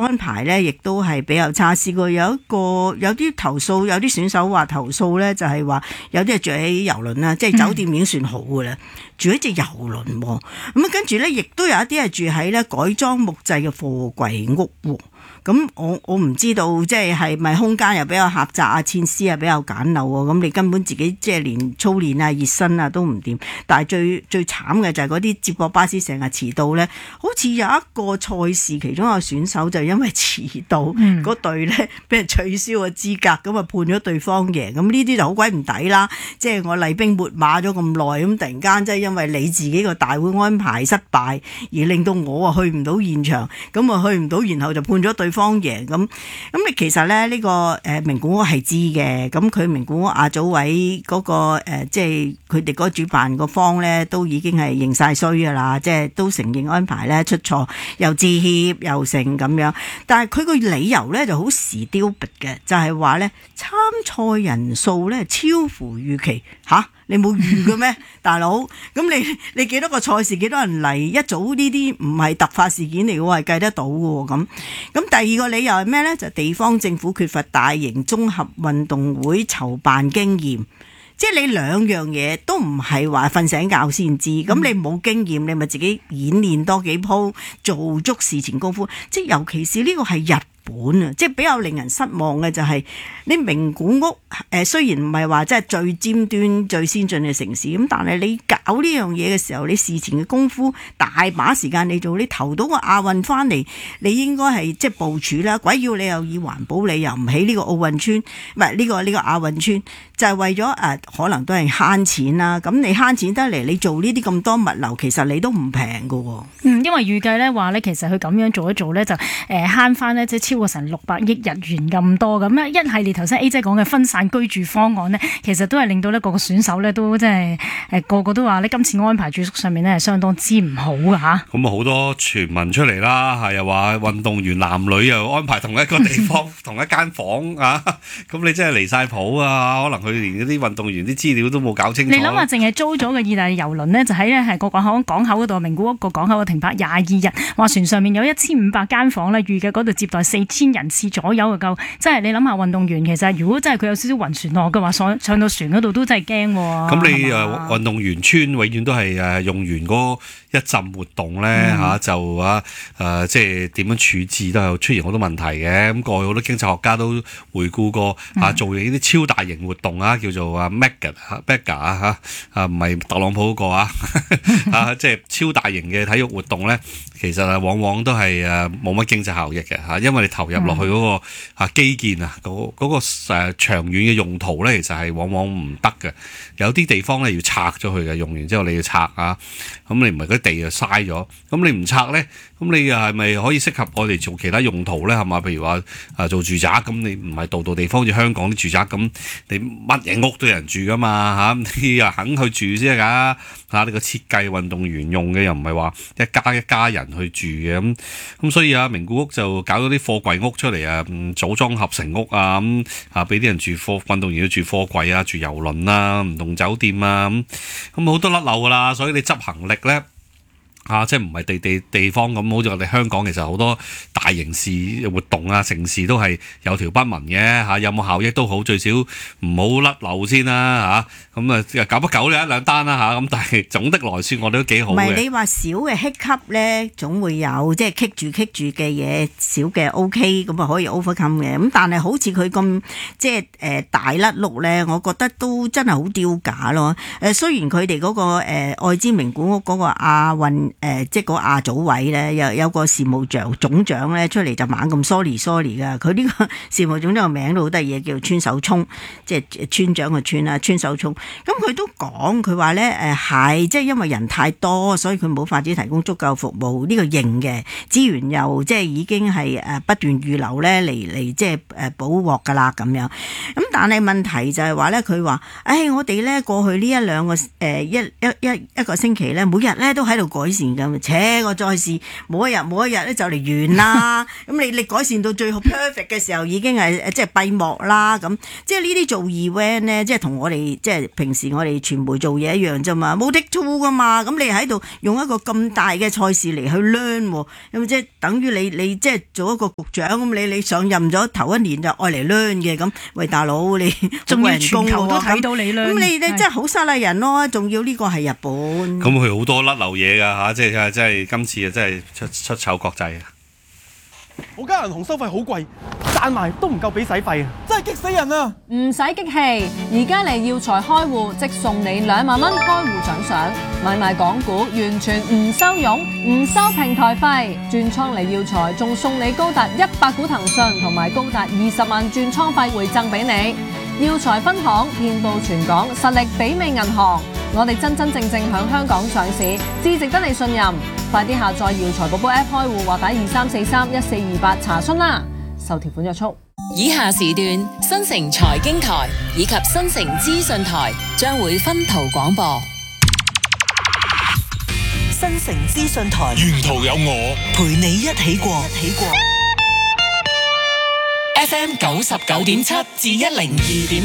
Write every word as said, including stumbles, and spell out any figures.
安排咧，亦都係比較差。試過有一個有啲投訴，有啲選手話投訴咧，就係話有啲係住喺遊輪啦，即係酒店已經算好嘅啦，嗯、住喺隻遊輪喎。咁啊，跟住咧，亦都有一啲係住喺咧改裝木製嘅貨櫃屋喎。咁我我唔知道，即係係咪空間又比較狹窄啊，設施啊比較簡陋喎，咁你根本自己即係連操練啊、熱身啊都唔掂。但係最最慘嘅就係嗰啲接駁巴士成日遲到咧，好似有一個賽事其中一個選手就因為遲到，嗰隊咧俾人取消個資格，咁啊判咗對方贏。咁呢啲就好鬼唔抵啦！即係我厲兵秣馬咗咁耐，咁突然間即係因為你自己個大會安排失敗，而令到我啊去唔到現場，咁啊去唔到，然後就判咗對方贏。咁咁你其實咧呢、呢個誒名古屋係知嘅，咁佢名古屋亞組委嗰、嗰個、呃、即係佢哋嗰個主辦個方咧都已經係認晒衰噶啦，即係都承認安排咧出錯，又致歉又成咁樣。但係佢個理由咧就好時刁拔嘅，就係話咧參賽人數咧超乎預期吓。你冇預嘅咩，大佬？咁你你幾多個賽事幾多人嚟？一早呢啲唔係突發事件嚟嘅喎，係計得到嘅喎。咁咁第二個理由係咩呢？就地方政府缺乏大型綜合運動會籌辦經驗，即係你兩樣嘢都唔係話瞓醒覺先知。咁、嗯、你冇經驗，你咪自己演練多幾鋪，做足事前功夫。即係尤其是呢個係日本啊，即係比較令人失望嘅就係、是、你名古屋誒、呃，雖然唔係話即係最尖端、最先進嘅城市，咁但係你搞呢樣嘢嘅時候，你事前嘅功夫大把時間你做，你投到個亞運翻嚟，你應該係即係部署啦。鬼要你又以環保理由唔起呢個奧運村，唔係呢個呢、呢個亞運村，就係、是、為咗誒、呃、可能都係慳錢啦。咁你慳錢得嚟，你做呢啲咁多物流，其實你都唔平噶。 嗯，因為預計咧話咧，其實佢咁樣做一做咧，就誒慳翻咧即係超過成六百億日元咁多咁啊！一系列頭先 A 姐講嘅分散居住方案呢，其實都係令到呢個個選手呢都即係誒個個都話呢今次安排住宿上面呢係相當之唔好㗎吓。咁啊好多傳聞出嚟啦，係又話運動員男女又安排同一個地方同一間房啊！咁你真係離晒譜啊！可能佢連嗰啲運動員啲資料都冇搞清楚。你諗下，淨係租咗個意大利郵輪呢，就喺呢係個港口港口嗰度，名古屋個港口嘅停泊廿二日，話船上面有一千五百間房呢，預計嗰度接待四千人次左右就夠，即係你諗下運動員其實如果真係佢有少少暈船落嘅話，上上到船嗰度都真係驚喎。咁你誒運動員村永遠都係誒用完嗰一陣活動咧嚇、嗯啊、就啊誒、呃、即係點樣處置都有出現好多問題嘅。咁過去好多經濟學家都回顧過嚇、啊、做呢啲超大型活動啊，叫做啊 mega mega 啊嚇啊唔係特朗普嗰個啊啊即係超大型嘅體育活動咧，其實啊往往都係誒冇乜經濟效益嘅嚇，因為你投入落去嗰個啊基建啊嗰嗰個誒長遠嘅用途咧，其實係往往唔得嘅。有啲地方咧要拆咗佢嘅，用完之後你要拆啊，咁你唔係嗰啲地就嘥咗，咁你唔拆咧，咁你又係咪可以適合我哋做其他用途咧？係嘛？譬如話啊做住宅，咁你唔係度度地方好似香港啲住宅咁，你乜嘢屋都有人住噶嘛嚇，你又肯去住先得㗎嚇。你個設計運動員用嘅又唔係話一家一家人去住嘅咁，咁所以啊名古屋就搞咗啲貨櫃屋出嚟啊，組裝合成屋啊咁啊，俾啲人住貨運動員要住貨櫃啊，住遊輪啊，唔同酒店啊咁，咁好多甩漏㗎啦，所以你執行力咧。啊，即係唔係地地地方咁，好似我哋香港其實好多大型事活動啊、城市都係有條不紊嘅嚇，有冇效益都好，最少唔好甩漏先啦嚇。咁啊，久不久咧一兩單啦嚇，咁但係總的來說，我哋都幾好嘅。唔係你話少嘅棘級咧，總會有即係棘住棘住嘅嘢，少嘅 OK，咁啊可以 overcome 嘅。咁但係好似佢咁即係誒大甩碌咧，我覺得都真係好丟架咯。誒雖然佢哋嗰個誒愛知名古屋嗰個亞運。誒、呃，即係個亞組委咧，有有個事務長總長咧出嚟就猛咁 sorry sorry 噶。佢呢個事務總長個名都好得意，叫村手聰，即係村長嘅村啊，村手聰。咁佢都講，佢話咧誒係，即係因為人太多，所以佢冇法子提供足夠服務。呢、這個認嘅資源又即係已經係誒不斷預留咧嚟嚟即係誒補鑊噶啦咁樣。咁但係問題就係話咧，佢話誒我哋咧過去呢一兩個誒、呃、一一一一個星期咧，每日咧都喺度改善善咁，扯我再試，冇一日冇一日咧就嚟完啦。咁你你改善到最好 perfect 嘅時候，已經係即係閉幕啦。咁即係呢啲做 event 咧，即係同我哋即係平時我哋傳媒做嘢一樣啫嘛，冇 take two 噶嘛。咁你喺度用一個咁大嘅賽事嚟去 learn，咁即係等於你你即係做一個局長咁，你你上任咗頭一年就愛嚟 learn 嘅咁。喂，大佬你仲要人工全球都睇到你啦， 咁你你真係好犀利人咯，仲要呢個係日本。 咁佢好多甩漏嘢㗎嚇，即係即係今次啊，真係出出醜國際。 我間銀行收費好貴，賺埋都唔夠俾使費啊！真係激死人啊！ 唔使激氣，而家嚟耀才開戶，即送你兩萬蚊開戶獎賞，買賣港股完全唔收佣，唔收平台費，轉倉嚟耀才仲送你高達一百股騰訊同埋高達二十萬轉倉費回贈俾你。耀才分行遍佈全港，實力媲美銀行，我哋真真正正響香港上市，至值得你信任。快啲下載耀才寶寶 App 開戶或打二三四三一四二八查詢啦。受條款約束。 以下時段新城財經台以及新城資訊台將會分途廣播。 新城資訊台沿途有我陪你一起過，一起過。 F M 九十九點七至一零二點。